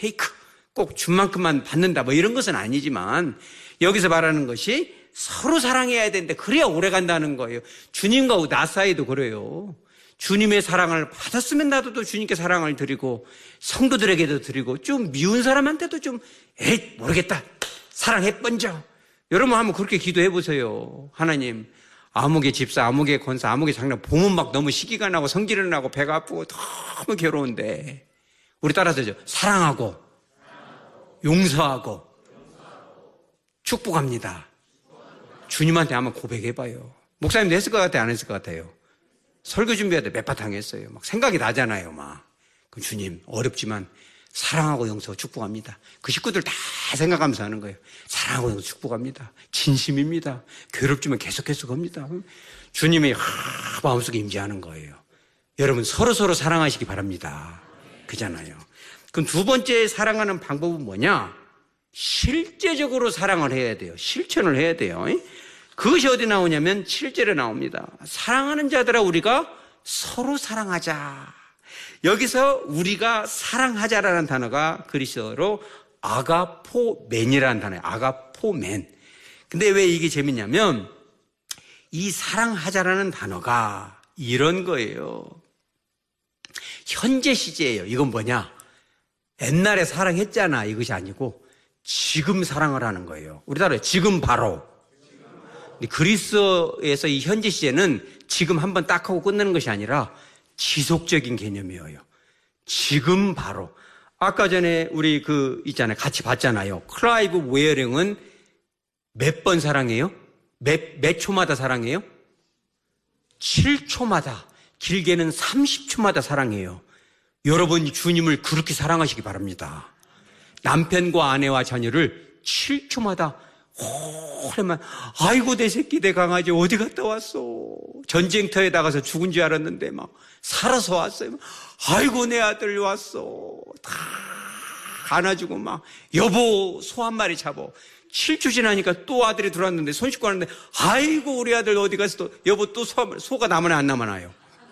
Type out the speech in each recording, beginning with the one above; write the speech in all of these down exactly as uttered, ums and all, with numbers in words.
케이크 꼭 준 만큼만 받는다 뭐 이런 것은 아니지만 여기서 말하는 것이 서로 사랑해야 되는데 그래야 오래 간다는 거예요. 주님과 나 사이도 그래요. 주님의 사랑을 받았으면 나도 또 주님께 사랑을 드리고 성도들에게도 드리고 좀 미운 사람한테도 좀 에이 모르겠다 사랑해 번져. 여러분 한번 그렇게 기도해 보세요. 하나님 아무개 집사 아무개 권사 아무개 장로 보면 막 너무 시기가 나고 성질이 나고 배가 아프고 너무 괴로운데 우리 따라서죠. 사랑하고 용서하고 축복합니다. 주님한테 한번 고백해봐요. 목사님도 했을 것 같아요? 안 했을 것 같아요? 설교 준비할 때 몇 바탕 했어요. 막 생각이 나잖아요, 막. 그럼 주님, 어렵지만 사랑하고 용서 축복합니다. 그 식구들 다 생각하면서 하는 거예요. 사랑하고 용서 축복합니다. 진심입니다. 괴롭지만 계속해서 겁니다. 주님이 하, 마음속에 임재하는 거예요. 여러분, 서로서로 사랑하시기 바랍니다. 그잖아요. 그럼 두 번째 사랑하는 방법은 뭐냐? 실제적으로 사랑을 해야 돼요. 실천을 해야 돼요. 그것이 어디 나오냐면 칠 절에 나옵니다. 사랑하는 자들아 우리가 서로 사랑하자. 여기서 우리가 사랑하자라는 단어가 그리스어로 아가포맨이라는 단어예요. 아가포맨. 근데 왜 이게 재밌냐면 이 사랑하자라는 단어가 이런 거예요. 현재 시제예요. 이건 뭐냐? 옛날에 사랑했잖아. 이것이 아니고 지금 사랑을 하는 거예요. 우리 따라요. 지금 바로. 그리스어에서 이 현재 시제는 지금 한번 딱 하고 끝내는 것이 아니라 지속적인 개념이에요. 지금 바로. 아까 전에 우리 그 있잖아요. 같이 봤잖아요. 클라이브 웨어링은 몇 번 사랑해요? 몇, 몇 초마다 사랑해요? 칠 초마다. 길게는 삼십 초마다 사랑해요. 여러분 주님을 그렇게 사랑하시기 바랍니다. 남편과 아내와 자녀를 칠 초마다 오래만 아이고 내 새끼 내 강아지 어디 갔다 왔어. 전쟁터에 나가서 죽은 줄 알았는데 막 살아서 왔어요. 아이고 내 아들 왔어. 다 안아주고 막 여보 소 한 마리 잡어. 칠 주 지나니까 또 아들이 들어왔는데 손 씻고 왔는데 아이고 우리 아들 어디 갔어. 또 여보 또 소 한 마리. 소가 남으나 안 남아나요.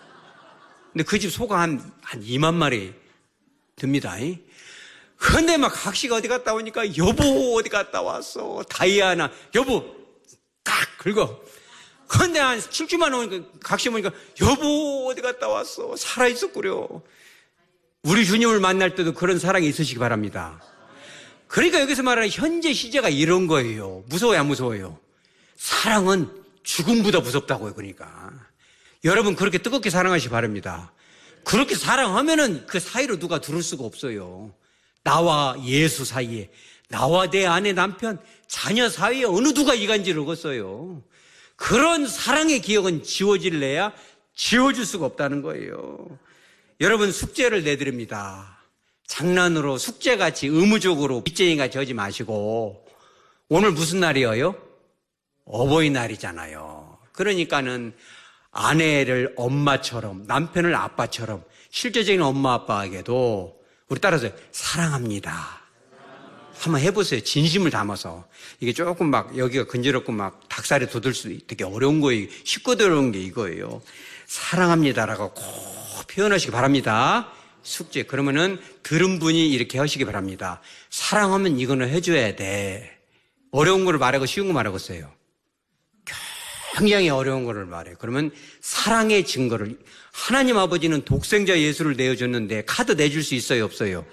근데 그 집 소가 한, 한 이만 마리 듭니다. 근데 막 각시가 어디 갔다 오니까 여보 어디 갔다 왔어. 다이아나 여보 딱 긁어. 근데 한 칠 주만 오니까 각시 보니까 여보 어디 갔다 왔어. 살아있었구려. 우리 주님을 만날 때도 그런 사랑이 있으시기 바랍니다. 그러니까 여기서 말하는 현재 시제가 이런 거예요. 무서워요 안 무서워요? 사랑은 죽음보다 무섭다고요. 그러니까 여러분 그렇게 뜨겁게 사랑하시기 바랍니다. 그렇게 사랑하면은 그 사이로 누가 들을 수가 없어요. 나와 예수 사이에, 나와 내 아내 남편, 자녀 사이에 어느 누가 이간질을 얻었어요. 그런 사랑의 기억은 지워질래야 지워줄 수가 없다는 거예요. 여러분 숙제를 내드립니다. 장난으로 숙제같이 의무적으로 빚쟁이같이 하지 마시고 오늘 무슨 날이에요? 어버이날이잖아요. 그러니까는 아내를 엄마처럼 남편을 아빠처럼 실제적인 엄마 아빠에게도 우리 따라서 사랑합니다. 한번 해보세요. 진심을 담아서. 이게 조금 막 여기가 근지럽고 막 닭살이 돋을 수도 되게 어려운 거예요. 쉽고 어려운 게 이거예요. 사랑합니다라고 꼭 표현하시기 바랍니다. 숙제. 그러면은 들은 분이 이렇게 하시기 바랍니다. 사랑하면 이거는 해줘야 돼. 어려운 거를 말하고 쉬운 거 말하고 써요. 굉장히 어려운 거를 말해요. 그러면 사랑의 증거를. 하나님 아버지는 독생자 예수를 내어줬는데 카드 내줄 수 있어요 없어요?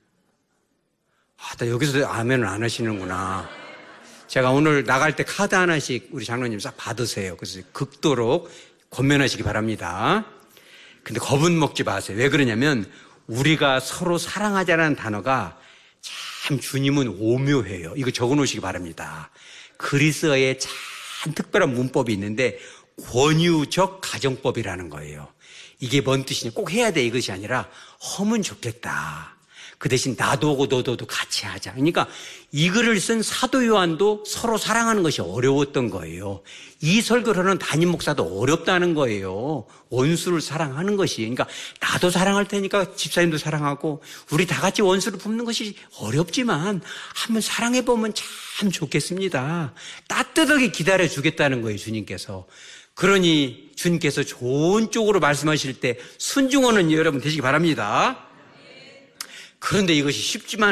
아, 나 여기서 아멘을 안 하시는구나. 제가 오늘 나갈 때 카드 하나씩 우리 장로님 싹 받으세요. 그래서 극도로 권면하시기 바랍니다. 근데 겁은 먹지 마세요. 왜 그러냐면 우리가 서로 사랑하자라는 단어가 참 주님은 오묘해요. 이거 적어놓으시기 바랍니다. 그리스어에 참 특별한 문법이 있는데 권유적 가정법이라는 거예요. 이게 뭔 뜻이냐? 꼭 해야 돼 이것이 아니라 하면 좋겠다. 그 대신 나도 하고 너도 같이 하자. 그러니까 이 글을 쓴 사도 요한도 서로 사랑하는 것이 어려웠던 거예요. 이 설교를 하는 담임 목사도 어렵다는 거예요. 원수를 사랑하는 것이. 그러니까 나도 사랑할 테니까 집사님도 사랑하고 우리 다 같이 원수를 품는 것이 어렵지만 한번 사랑해보면 참 좋겠습니다. 따뜻하게 기다려주겠다는 거예요, 주님께서. 그러니 주님께서 좋은 쪽으로 말씀하실 때 순종하는 여러분 되시기 바랍니다. 그런데 이것이 쉽지만